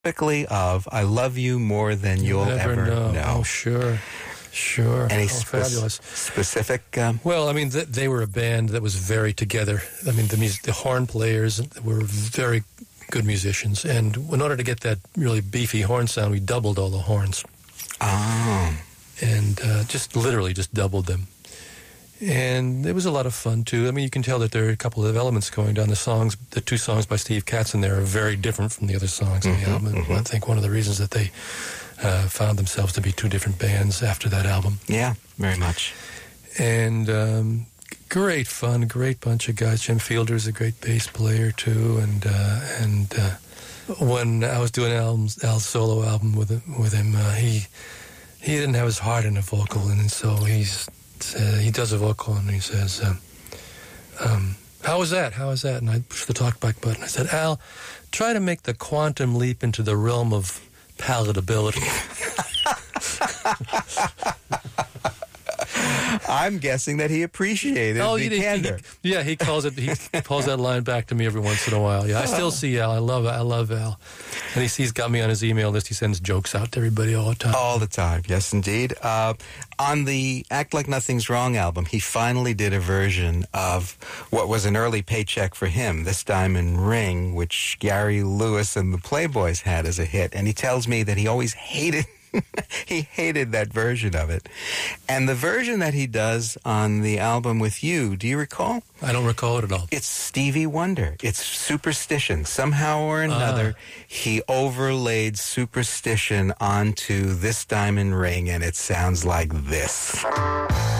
Specifically of I Love You More Than You'll Ever Know. Oh, sure. Any fabulous specific... Well, I mean, they were a band that was very together. I mean, the horn players were very good musicians, and in order to get that really beefy horn sound, we doubled all the horns. Oh. And just doubled them. And it was a lot of fun, too. I mean, you can tell that there are a couple of elements going down. The two songs by Steve Katz in there are very different from the other songs on the album. Mm-hmm. I think one of the reasons that they found themselves to be two different bands after that album. Yeah, very much. And great fun, great bunch of guys. Jim Fielder's a great bass player, too. And when I was doing Al's solo album with him, he didn't have his heart in the vocal, and so he does a vocal, and he says, how was that? And I pushed the talkback button. I said, Al, try to make the quantum leap into the realm of palatability. I'm guessing that he appreciated the candor. He calls that line back to me every once in a while. Yeah, I still see Al. I love Al. And he's got me on his email list. He sends jokes out to everybody all the time. All the time, yes, indeed. On the Act Like Nothing's Wrong album, he finally did a version of what was an early paycheck for him, This Diamond Ring, which Gary Lewis and the Playboys had as a hit. And he tells me that he always hated that version of it. And the version that he does on the album with you, do you recall? I don't recall it at all. It's Stevie Wonder. It's Superstition. Somehow or another, he overlaid Superstition onto This Diamond Ring, and it sounds like this.